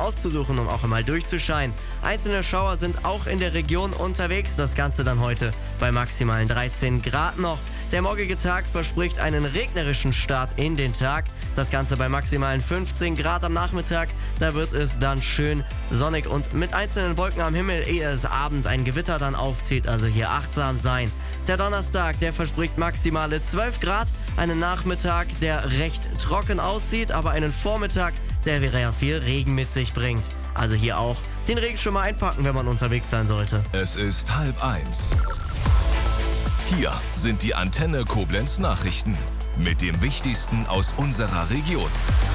auszusuchen, um auch einmal durchzuscheinen. Einzelne Schauer sind auch in der Region unterwegs. Das Ganze dann heute bei maximalen 13 Grad noch. Der morgige Tag verspricht einen regnerischen Start in den Tag. Das Ganze bei maximalen 15 Grad am Nachmittag. Da wird es dann schön sonnig und mit einzelnen Wolken am Himmel, ehe es abends ein Gewitter dann aufzieht. Also hier achtsam sein. Der Donnerstag, der verspricht maximale 12 Grad. Einen Nachmittag, der recht trocken aussieht, aber einen Vormittag, der ja viel Regen mit sich bringt. Also hier auch den Regen schon mal einpacken, wenn man unterwegs sein sollte. Es ist 12:30. Hier sind die Antenne Koblenz Nachrichten mit dem Wichtigsten aus unserer Region.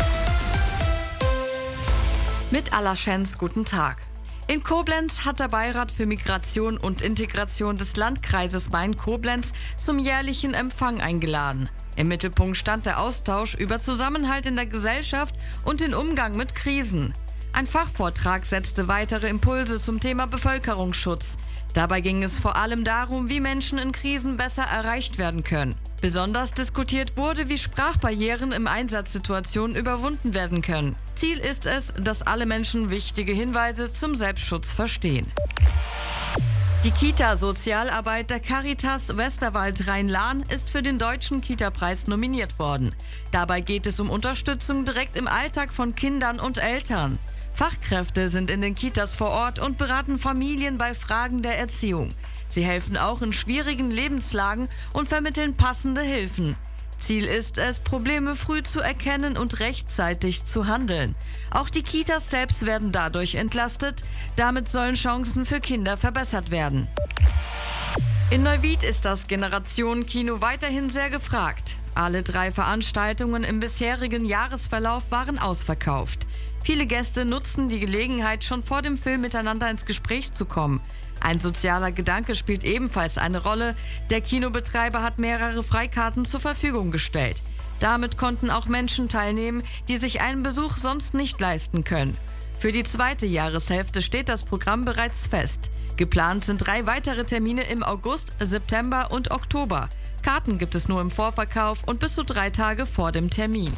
Mit Alaschens guten Tag. In Koblenz hat der Beirat für Migration und Integration des Landkreises Main-Koblenz zum jährlichen Empfang eingeladen. Im Mittelpunkt stand der Austausch über Zusammenhalt in der Gesellschaft und den Umgang mit Krisen. Ein Fachvortrag setzte weitere Impulse zum Thema Bevölkerungsschutz. Dabei ging es vor allem darum, wie Menschen in Krisen besser erreicht werden können. Besonders diskutiert wurde, wie Sprachbarrieren in Einsatzsituationen überwunden werden können. Ziel ist es, dass alle Menschen wichtige Hinweise zum Selbstschutz verstehen. Die Kita-Sozialarbeit der Caritas Westerwald Rhein-Lahn ist für den Deutschen Kita-Preis nominiert worden. Dabei geht es um Unterstützung direkt im Alltag von Kindern und Eltern. Fachkräfte sind in den Kitas vor Ort und beraten Familien bei Fragen der Erziehung. Sie helfen auch in schwierigen Lebenslagen und vermitteln passende Hilfen. Ziel ist es, Probleme früh zu erkennen und rechtzeitig zu handeln. Auch die Kitas selbst werden dadurch entlastet. Damit sollen Chancen für Kinder verbessert werden. In Neuwied ist das Generationen-Kino weiterhin sehr gefragt. Alle 3 Veranstaltungen im bisherigen Jahresverlauf waren ausverkauft. Viele Gäste nutzen die Gelegenheit, schon vor dem Film miteinander ins Gespräch zu kommen. Ein sozialer Gedanke spielt ebenfalls eine Rolle. Der Kinobetreiber hat mehrere Freikarten zur Verfügung gestellt. Damit konnten auch Menschen teilnehmen, die sich einen Besuch sonst nicht leisten können. Für die zweite Jahreshälfte steht das Programm bereits fest. Geplant sind 3 weitere Termine im August, September und Oktober. Karten gibt es nur im Vorverkauf und bis zu 3 Tage vor dem Termin.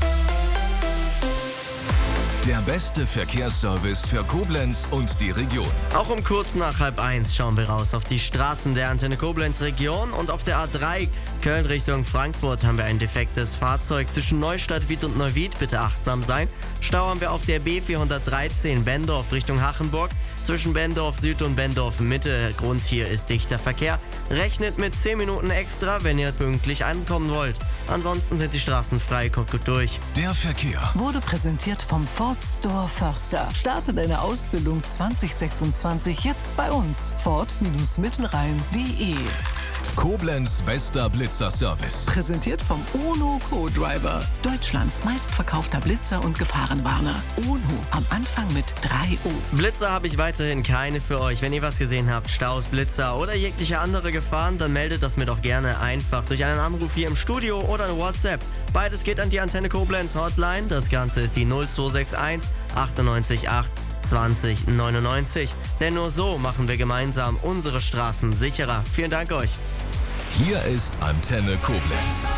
Der beste Verkehrsservice für Koblenz und die Region. Auch um kurz nach 12:30 schauen wir raus auf die Straßen der Antenne Koblenz Region und auf der A3 Köln Richtung Frankfurt haben wir ein defektes Fahrzeug zwischen Neustadt, Wied und Neuwied. Bitte achtsam sein. Stau haben wir auf der B413 Bendorf Richtung Hachenburg. Zwischen Bendorf Süd und Bendorf Mitte. Grund hier ist dichter Verkehr. Rechnet mit 10 Minuten extra, wenn ihr pünktlich ankommen wollt. Ansonsten sind die Straßen frei, kommt gut durch. Der Verkehr Wurde präsentiert vom Ford Store Förster. Starte deine Ausbildung 2026 jetzt bei uns. Ford-Mittelrhein.de. Koblenz bester Blitzerservice. Präsentiert vom UNO Co-Driver. Deutschlands meistverkaufter Blitzer und Gefahrenwarner. UNO am Anfang mit 3 O. Blitzer habe ich weiterhin keine für euch. Wenn ihr was gesehen habt, Staus, Blitzer oder jegliche andere Gefahren, dann meldet das mir doch gerne einfach durch einen Anruf hier im Studio oder eine WhatsApp. Beides geht an die Antenne Koblenz Hotline. Das Ganze ist die 0261 98 8 20 99. Denn nur so machen wir gemeinsam unsere Straßen sicherer. Vielen Dank euch. Hier ist Antenne Koblenz.